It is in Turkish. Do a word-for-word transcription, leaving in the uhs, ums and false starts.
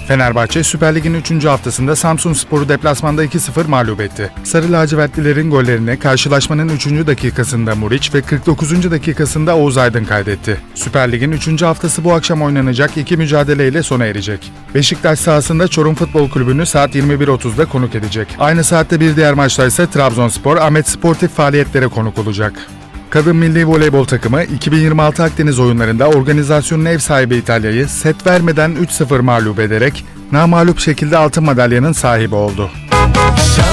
Fenerbahçe, Süper Lig'in üçüncü haftasında Samsunspor'u deplasmanda iki sıfır mağlup etti. Sarı lacivertlilerin gollerini karşılaşmanın üçüncü dakikasında Muriç ve kırk dokuzuncu dakikasında Oğuz Aydın kaydetti. Süper Lig'in üçüncü haftası bu akşam oynanacak iki mücadeleyle sona erecek. Beşiktaş sahasında Çorum Futbol Kulübü'nü saat yirmi bir otuzda konuk edecek. Aynı saatte bir diğer maçta ise Trabzonspor, Ahmet Sportif faaliyetlere konuk olacak. Kadın milli voleybol takımı iki bin yirmi altı Akdeniz oyunlarında organizasyonun ev sahibi İtalya'yı set vermeden üç sıfır mağlup ederek namağlup şekilde altın madalyanın sahibi oldu.